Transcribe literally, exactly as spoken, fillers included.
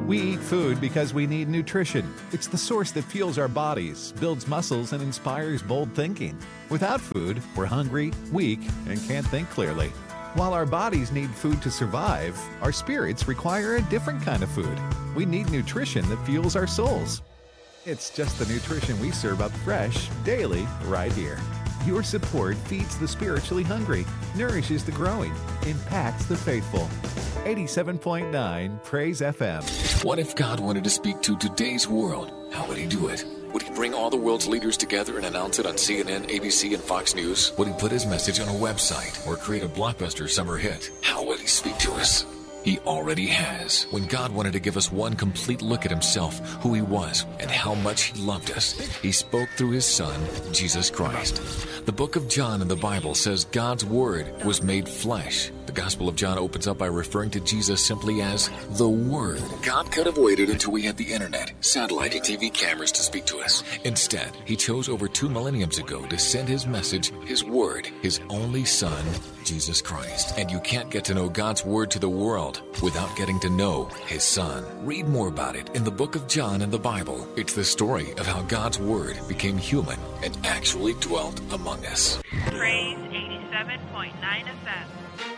We eat food because we need nutrition. It's the source that fuels our bodies, builds muscles, and inspires bold thinking. Without food, we're hungry, weak, and can't think clearly. While our bodies need food to survive, our spirits require a different kind of food. We need nutrition that fuels our souls. It's just the nutrition we serve up fresh, daily, right here. Your support feeds the spiritually hungry, nourishes the growing, impacts the faithful. eighty-seven point nine Praise F M. What if God wanted to speak to today's world? How would he do it? Would he bring all the world's leaders together and announce it on C N N, A B C, and Fox News? Would he put his message on a website or create a blockbuster summer hit? How would he speak to us? He already has. When God wanted to give us one complete look at himself, who he was, and how much he loved us, he spoke through his Son, Jesus Christ. The book of John in the Bible says God's Word was made flesh. The Gospel of John opens up by referring to Jesus simply as the Word. God could have waited until we had the internet, satellite, and T V cameras to speak to us. Instead, he chose over two millenniums ago to send his message, his Word, his only Son, Jesus Christ. And you can't get to know God's Word to the world without getting to know his Son. Read more about it in the book of John in the Bible. It's the story of how God's Word became human and actually dwelt among us. Praise eighty-seven point nine F M.